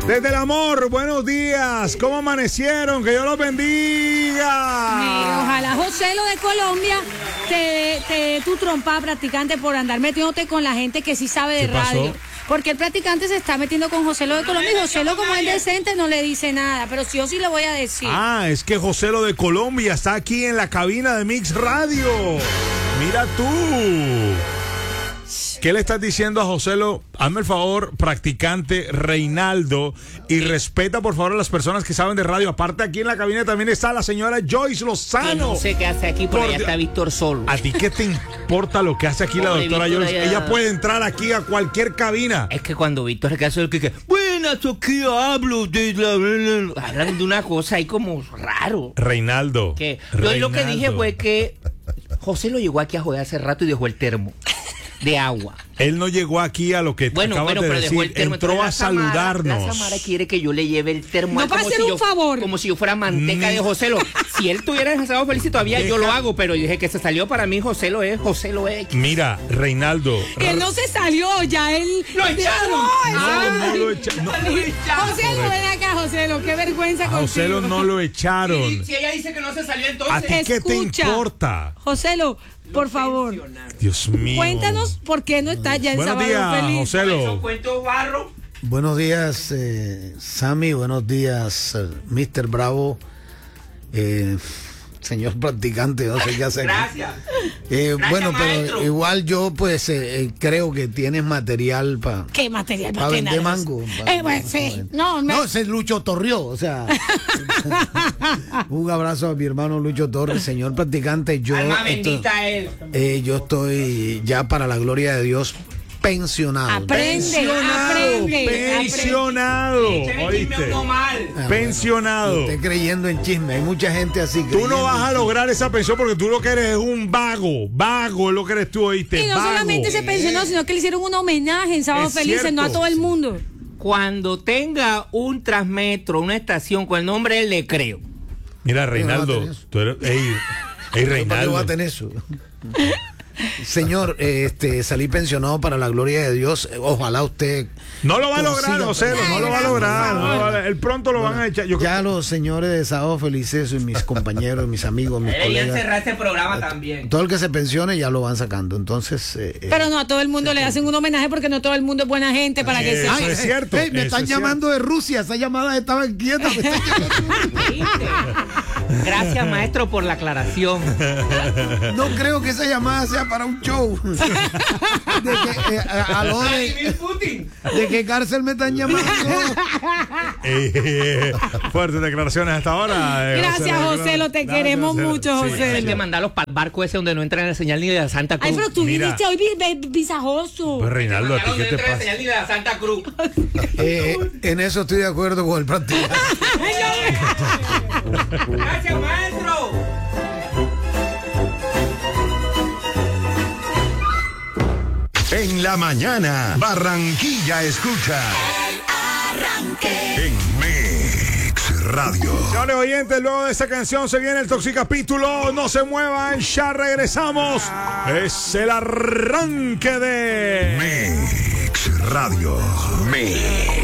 Desde el amor, buenos días. ¿Cómo amanecieron? Que Dios los bendiga. Ojalá José, lo de Colombia, te dé tu trompa, practicante, por andar metiéndote con la gente que sí sabe de radio. Porque el practicante se está metiendo con José lo de Colombia y José lo, como es decente, no le dice nada. Pero sí, yo sí le voy a decir. Ah, es que José lo de Colombia está aquí en la cabina de Mix Radio. Mira tú. ¿Qué le estás diciendo a José lo? Hazme el favor, practicante Reinaldo, y respeta por favor a las personas que saben de radio. Aparte, aquí en la cabina también está la señora Joyce Lozano. Que no sé qué hace aquí, por allá está Víctor Solo. ¿A ti qué te importa lo que hace aquí la doctora Joyce? Ella puede entrar aquí a cualquier cabina. Es que cuando Víctor se hace el que buenas, aquí hablo de hablan de una cosa ahí como raro. Reinaldo. Que yo lo que dije fue que José lo llegó aquí a joder hace rato y dejó el termo de agua. Él no llegó aquí a lo que acabas de decir, entró a saludarnos. La Samara quiere que yo le lleve el termo. No, para hacer un favor. Como si yo fuera manteca de Joselo. Si él tuviera el sábado feliz todavía, yo lo hago, pero yo dije que se salió para mí, José lo es. Mira, Reinaldo. Que no se salió, ya él... ¡Lo echaron! No lo echaron. Joselo, ven acá, Joselo, qué vergüenza contigo. Joselo no lo echaron. Si ella dice que no se salió, entonces... ¿A ti qué te importa? Joselo, por favor. Dios mío. Cuéntanos por qué no está ya el Buenos sábado días, feliz. Joselo. Buenos días, Sammy. Buenos días, Mr. Bravo. Señor practicante, no sé qué hacer. Gracias. Bueno, maestro. pero igual yo pues creo que tienes material para... ¿Qué material? Para vender mango. Bueno, sí. No, ese es Lucho Torrió, o sea... Un abrazo a mi hermano Lucho Torres, señor practicante. Alma bendita él. Yo estoy ya, para la gloria de Dios, pensionado. Aprende. Pensionado. ¿Oíste? Pensionado. Estoy creyendo en chisme. Hay mucha gente así. Tú no vas a lograr esa pensión porque tú lo que eres es un vago. Vago es lo que eres tú, ¿oíste? Y no vago. solamente se pensionó, sino que le hicieron un homenaje en Sábado Felices, no a todo el mundo. Cuando tenga un Transmetro, una estación con el nombre, él le creo. Mira, Reinaldo, tú eres... Ey, Reinaldo. ¿Para qué va a tener eso? Señor, salí pensionado para la gloria de Dios. Ojalá usted... No lo va a lograr, José, no lo va a lograr. El pronto lo van a echar. Ya los señores de Sábado Felices y mis compañeros, mis amigos, mis colegas... cerrar este programa también. Todo el que se pensione ya lo van sacando, entonces... Pero no a todo el mundo le hacen un homenaje porque no todo el mundo es buena gente para que se... Eso es cierto. Me están llamando de Rusia, esa llamada estaba inquieta. Gracias, maestro, por la aclaración. No creo que esa llamada sea para un show. De que cárcel me están llamando. Fuertes declaraciones hasta ahora. Gracias, José, te queremos mucho, José. Hay que mandarlos para el barco ese donde no entra en la señal ni de la Santa Cruz. Ay, pero tú viniste hoy visajoso. Pues Reinaldo, ¿a ti qué te pasa? Señal ni de la Santa Cruz. En eso estoy de acuerdo con el practicante. Gracias, maestro. En la mañana, Barranquilla escucha El Arranque en Mix Radio. Señores oyentes, luego de esta canción se viene el Toxicapítulo. No se muevan, ya regresamos. Es el arranque de Mix Radio. Mix.